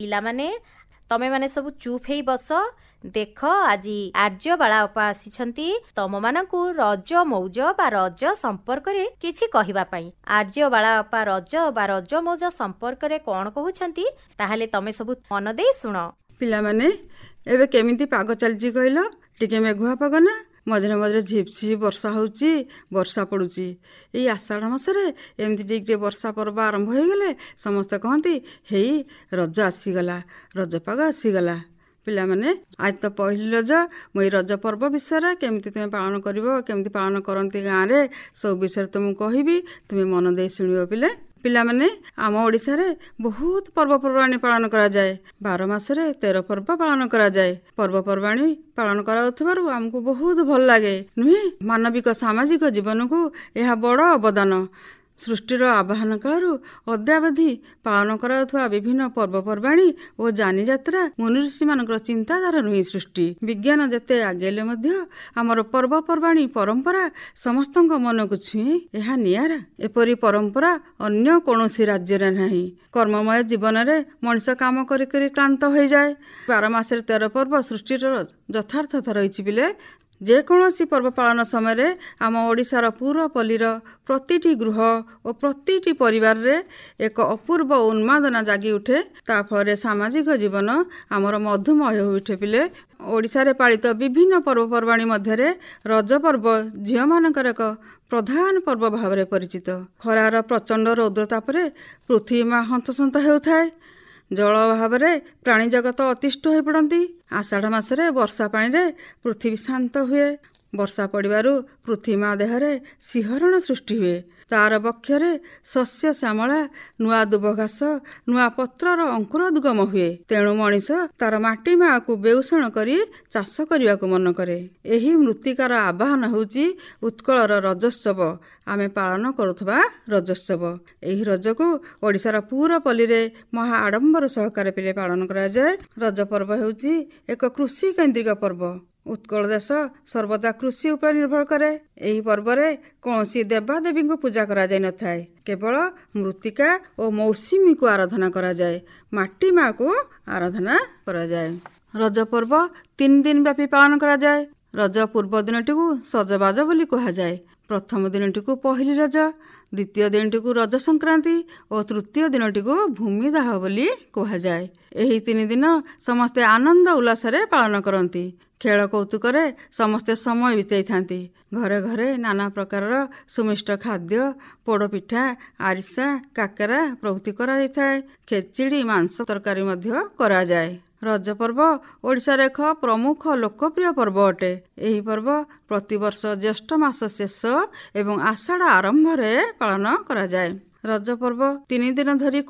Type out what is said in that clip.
ପିଲାମାନେ ତମେ ମାନେ ସବୁ ଚୁପ୍ ହେଇ ବସ। ଦେଖ ଆଜି ଆର୍ଯ୍ୟବାଳା ଅପା ଆସିଛନ୍ତି ତମମାନଙ୍କୁ ରଜ ମୌଜ ବା ରଜ ସମ୍ପର୍କରେ କିଛି କହିବା ପାଇଁ। ଆର୍ଯ୍ୟବାଳା ଅପା ରଜ ବା ରଜ ମୌଜ ସମ୍ପର୍କରେ କଣ କହୁଛନ୍ତି ତାହେଲେ ତମେ ସବୁ ମନ ଦେଇ ଶୁଣ। ପିଲାମାନେ ଏବେ କେମିତି ପାଗ ଚାଲିଛି କହିଲ? ଟିକେ ମେଘୁଆ ପାଗ ନା? ମଝିରେ ମଝିରେ ଝିପଝିପ ବର୍ଷା ହେଉଛି, ବର୍ଷା ପଡ଼ୁଛି। ଏଇ ଆଷାଢ଼ ମାସରେ ଏମିତି ଟିକେ ଟିକେ ବର୍ଷା ପର୍ବ ଆରମ୍ଭ ହୋଇଗଲେ ସମସ୍ତେ କହନ୍ତି ହେଇ ରଜ ଆସିଗଲା, ରଜ ପାଗ ଆସିଗଲା। ପିଲାମାନେ ଆଜି ତ ପହିଲି ରଜ। ମୁଁ ଏଇ ରଜ ପର୍ବ ବିଷୟରେ କେମିତି ତୁମେ ପାଳନ କରିବ, କେମିତି ପାଳନ କରନ୍ତି ଗାଁରେ, ସବୁ ବିଷୟରେ ତୁମକୁ କହିବି। ତୁମେ ମନ ଦେଇ ଶୁଣିବ ପିଲାମାନେ। ଆମ ଓଡ଼ିଶାରେ ବହୁତ ପର୍ବପର୍ବାଣି ପାଳନ କରାଯାଏ। 12 ମାସରେ 13 ପର୍ବ ପାଳନ କରାଯାଏ। ପର୍ବପର୍ବାଣି ପାଳନ କରାଯାଉଥିବାରୁ ଆମକୁ ବହୁତ ଭଲ ଲାଗେ, ନୁହେଁ? ମାନବିକ ସାମାଜିକ ଜୀବନକୁ ଏହା ବଡ଼ ଅବଦାନ। ସୃଷ୍ଟିର ଆବାହନ କାଳରୁ ଅଦ୍ୟାବଧି ପାଳନ କରାଯାଉଥିବା ବିଭିନ୍ନ ପର୍ବପର୍ବାଣି ଓ ଯାନିଯାତ୍ରା ମୁନିଋଷିମାନଙ୍କର ଚିନ୍ତାଧାରାରୁ ହିଁ ସୃଷ୍ଟି। ବିଜ୍ଞାନ ଯେତେ ଆଗେଇଲେ ମଧ୍ୟ ଆମର ପର୍ବପର୍ବାଣି ପରମ୍ପରା ସମସ୍ତଙ୍କ ମନକୁ ଛୁଏଁ। ଏହା ନିଆରା। ଏପରି ପରମ୍ପରା ଅନ୍ୟ କୌଣସି ରାଜ୍ୟରେ ନାହିଁ। କର୍ମମୟ ଜୀବନରେ ମଣିଷ କାମ କରି କରି କ୍ଳାନ୍ତ ହୋଇଯାଏ। 12 ମାସରେ 13 ପର୍ବ ସୃଷ୍ଟିର ଯଥାର୍ଥତା ରହିଛି ପିଲେ। ଯେକୌଣସି ପର୍ବ ପାଳନ ସମୟରେ ଆମ ଓଡ଼ିଶାର ପୁରପଲ୍ଲୀର ପ୍ରତିଟି ଗୃହ ଓ ପ୍ରତିଟି ପରିବାରରେ ଏକ ଅପୂର୍ବ ଉନ୍ମାଦନା ଜାଗି ଉଠେ। ତା ଫଳରେ ସାମାଜିକ ଜୀବନ ଆମର ମଧୁମୟ ହୋଇ ଉଠେ ପିଲେ। ଓଡ଼ିଶାରେ ପାଳିତ ବିଭିନ୍ନ ପର୍ବପର୍ବାଣି ମଧ୍ୟରେ ରଜ ପର୍ବ ଝିଅମାନଙ୍କର ଏକ ପ୍ରଧାନ ପର୍ବ ଭାବରେ ପରିଚିତ। ଖରାର ପ୍ରଚଣ୍ଡ ରୌଦ୍ରତାପରେ ପୃଥିବୀ ମା ହନ୍ତସନ୍ତ ହେଉଥାଏ। ଜଳ ଅଭାବରେ ପ୍ରାଣୀ ଜଗତ ଅତିଷ୍ଠ ହୋଇପଡ଼ନ୍ତି। ଆଷାଢ଼ ମାସରେ ବର୍ଷା ପାଣିରେ ପୃଥିବୀ ଶାନ୍ତ ହୁଏ। ବର୍ଷା ପଡ଼ିବାରୁ ପୃଥିବୀ ମା ଦେହରେ ଶିହରଣ ସୃଷ୍ଟି ହୁଏ। ତାର ବକ୍ଷରେ ଶସ୍ୟ ଶ୍ୟାମଳା, ନୂଆ ଦୁବ ଘାସ, ନୂଆ ପତ୍ରର ଅଙ୍କୁରୋଦ୍ଗମ ହୁଏ। ତେଣୁ ମଣିଷ ତାର ମାଟି ମାଆକୁ ବେଉଷଣ କରି ଚାଷ କରିବାକୁ ମନ କରେ। ଏହି ମୃତ୍ତିକାର ଆବାହନ ହେଉଛି ଉତ୍କଳର ରଜୋତ୍ସବ, ଆମେ ପାଳନ କରୁଥିବା ରଜୋତ୍ସବ। ଏହି ରଜକୁ ଓଡ଼ିଶାର ପୁରପଲ୍ଲୀରେ ମହା ଆଡ଼ମ୍ବର ସହକାରେ ପିଲେ ପାଳନ କରାଯାଏ। ରଜ ପର୍ବ ହେଉଛି ଏକ କୃଷି କୈନ୍ଦ୍ରିକ ପର୍ବ। ଉତ୍କଳ ଦେଶ ସର୍ବଦା କୃଷି ଉପରେ ନିର୍ଭର କରେ। ଏହି ପର୍ବରେ କୌଣସି ଦେବାଦେବୀଙ୍କୁ ପୂଜା କରାଯାଇ ନଥାଏ। କେବଳ ମୃତ୍ତିକା ଓ ମୌସୁମୀକୁ ଆରାଧନା କରାଯାଏ। ମାଟି ମାଆକୁ ଆରାଧନା କରାଯାଏ। ରଜ ପର୍ବ 3 ଦିନ ବ୍ୟାପୀ ପାଳନ କରାଯାଏ। ରଜ ପୂର୍ବ ଦିନଟିକୁ ସଜବାଜ ବୋଲି କୁହାଯାଏ। ପ୍ରଥମ ଦିନଟିକୁ ପହିଲି ରଜ, ଦ୍ୱିତୀୟ ଦିନଟିକୁ ରଜ ସଂକ୍ରାନ୍ତି ଓ ତୃତୀୟ ଦିନଟିକୁ ଭୂମିଦାହ ବୋଲି କୁହାଯାଏ। ଏହି 3 ଦିନ ସମସ୍ତେ ଆନନ୍ଦ ଉଲ୍ଲାସରେ ପାଳନ କରନ୍ତି। ଖେଳ କୌତୁକରେ ସମସ୍ତେ ସମୟ ବିତାଇଥାନ୍ତି। ଘରେ ଘରେ ନାନା ପ୍ରକାରର ସୁମିଷ୍ଟ ଖାଦ୍ୟ, ପୋଡ଼ପିଠା, ଆରିସା, କାକେରା ପ୍ରଭୃତି କରାଯାଇଥାଏ। ଖେଚିଡ଼ି, ମାଂସ ତରକାରୀ ମଧ୍ୟ କରାଯାଏ। ରଜ ପର୍ବ ଓଡ଼ିଶାର ଏକ ପ୍ରମୁଖ ଲୋକପ୍ରିୟ ପର୍ବ ଅଟେ। ଏହି ପର୍ବ ପ୍ରତିବର୍ଷ ଜ୍ୟେଷ୍ଠ ମାସ ଶେଷ ଏବଂ ଆଷାଢ଼ ଆରମ୍ଭରେ ପାଳନ କରାଯାଏ। ରଜ ପର୍ବ 3 ଦିନ ଧରି